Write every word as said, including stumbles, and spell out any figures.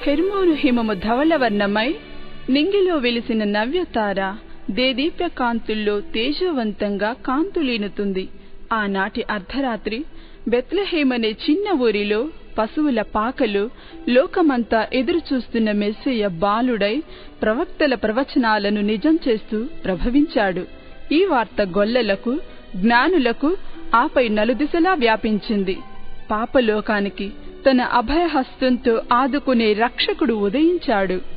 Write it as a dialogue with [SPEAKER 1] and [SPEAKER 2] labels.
[SPEAKER 1] హెర్మోను హిమము ధవళవర్ణమై నింగిలో వెలిసిన నవ్యతార దేదీప్య కాంతుల్లో తేజవంతంగా కాంతులీనుతుంది. ఆనాటి అర్ధరాత్రి బెత్లెహేమనే చిన్న ఊరిలో పశువుల పాకలు లోకమంతా ఎదురుచూస్తున్న మెస్సయ్య బాలుడై ప్రవక్తల ప్రవచనాలను నిజం చేస్తూ ప్రభవించాడు. ఈ వార్త గొల్లలకు, జ్ఞానులకు, ఆపై నలుదిశలా వ్యాపించింది. పాపలోకానికి తన అభయహస్తంతో ఆదుకునే రక్షకుడు ఉదయించాడు.